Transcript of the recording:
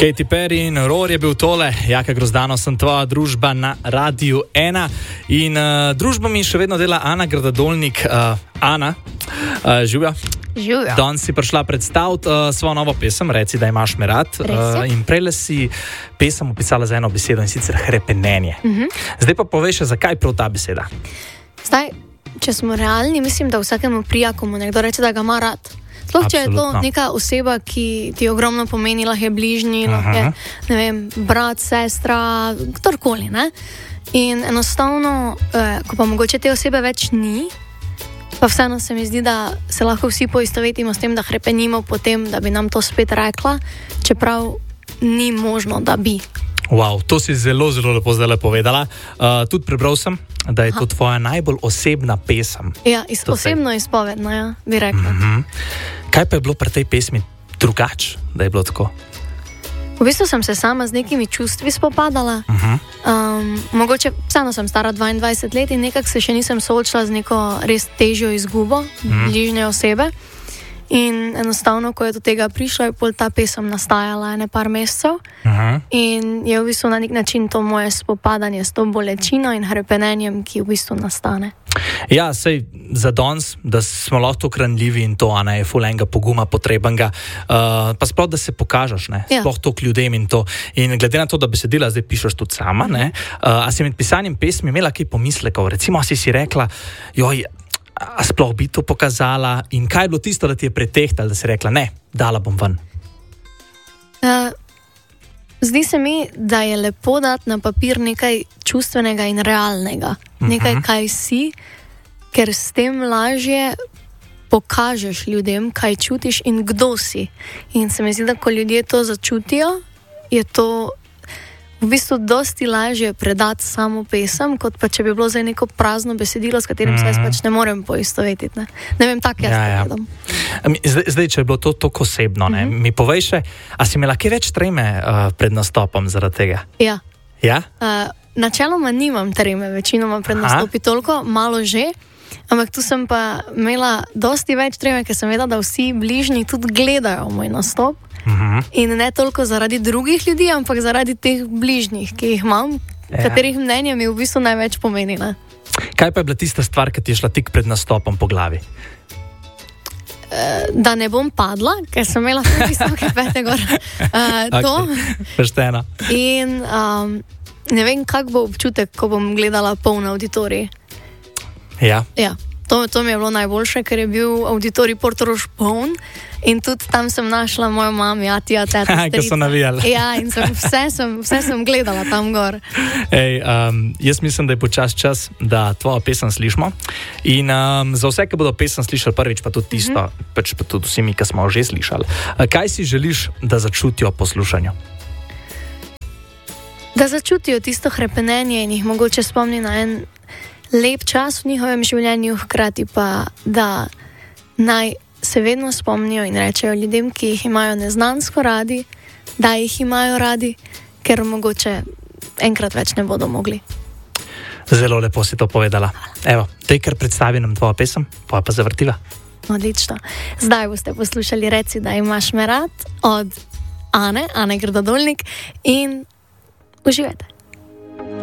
Katy Perry in Roar je bil tole, Jaka Grozdano, sem tvoja družba na Radiu 1 in družbo mi še vedno dela Ana Gradadolnik. Ana, živja. Živjo. Danes si prišla predstaviti svojo novo pesem, Reci, da imaš me rad. In prejle si pesem opisala za eno besedo in sicer hrepenenje. Zdaj pa povej še, zakaj prav ta beseda? Zdaj, če smo realni, mislim, da vsakemu prija, ko mu nekdo reče, da ga ima rad. Sploh, če je to neka oseba, ki ti ogromno pomeni, lahko je bližnji, lahko je, ne vem, brat, sestra, kdorkoli, ne? In enostavno, ko pa mogoče te osebe več ni, pa vseeno se mi zdi, da se lahko vsi poistovetimo s tem, da hrepenimo potem, da bi nam to spet rekla, čeprav ni možno, da bi. Wow, to si zelo, zelo lepo zdaj povedala. Tudi prebral sem, da je to tvoja najbolj osebna pesem. Ja, osebno izpovedno, ja, bi rekla. Kaj pa je bilo pri tej pesmi drugače, da je bilo tako? V bistvu sem se sama z nekimi čustvi spopadala. Mogoče, vseeno sem stara 22 let in nekako se še nisem soočila z neko res težjo izgubo bližnje osebe. In enostavno, ko je do tega prišlo, je pol ta pesem nastajala par mesecev. In je v bistvu na nek način to moje spopadanje s to bolečino in hrepenenjem, ki v bistvu nastane. Ja, sej za danes, da smo lahko ranljivi in to, Ana, je ful enega poguma potrebenega, pa sploh, da se pokažeš, ne, sploh to k ljudem in to. In glede na to, da besedila zdaj pišeš tudi sama, ne, a si med pisanjem pesmi imela kaj pomislekov? Recimo, si rekla, joj, a sploh bi to pokazala in kaj je bilo tisto, da ti je pretehtalo, da si rekla, ne, dala bom ven? Zdi se mi, da je lepo dati na papir nekaj čustvenega in realnega. Nekaj, kaj si, ker s tem lažje pokažeš ljudem, kaj čutiš in kdo si. In se mi zdi, da ko ljudje to začutijo, je to v bistvu dosti lažje predati samo pesem, kot pa če bi bilo zdaj neko prazno besedilo, s katerim se jaz pač ne morem poistovetiti. Ne vem, tak jaz gledam. Zdaj, če je bilo to tako osebno, ne, mi povej še, a si imela kaj več treme pred nastopom zaradi tega? Ja. Ja? Načeloma nimam treme, večinoma pred nastopi toliko, malo že, ampak tu sem pa imela dosti več treme, ker sem vedela, da vsi bližnji tudi gledajo moj nastop. In ne toliko zaradi drugih ljudi, ampak zaradi teh bližnjih, ki jih imam, katerih mnenje mi v bistvu največ pomeni. Ne? Kaj pa je bila tista stvar, ki ti je šla tik pred nastopom po glavi? Da ne bom padla, ker sem imela tudi visoke pete gor. Pošteno. In ne vem, kak bo občutek, ko bom gledala poln auditorij. Ja. Ja. To mi je bilo najboljše, ker je bil auditorij Portorož poln in tudi tam sem našla mojo mami, atija, teta, strica. Ko so navijali. Ja, in vse sem gledala tam gor. Jaz mislim, da je počas čas, da tvojo pesem slišimo. In za vse, ki bodo pesem slišali prvič, pa tudi tisto, pač pa tudi vsi mi, ki smo že slišali. Kaj si želiš, da začutijo poslušanju? Da začutijo tisto hrepenenje in jih mogoče spomni na en lep čas v njihovem življenju, hkrati pa, da naj se vedno spomnijo in rečejo ljudem, ki jih imajo neznansko radi, da jih imajo radi, ker mogoče enkrat več ne bodo mogli. Zelo lepo si to povedala. Evo, tej, kar predstavi nam tvoja pesem, pa zavrtiva. Odlično. Zdaj boste poslušali Reci, da imaš me rad od Ane Gradadolnik in uživajte.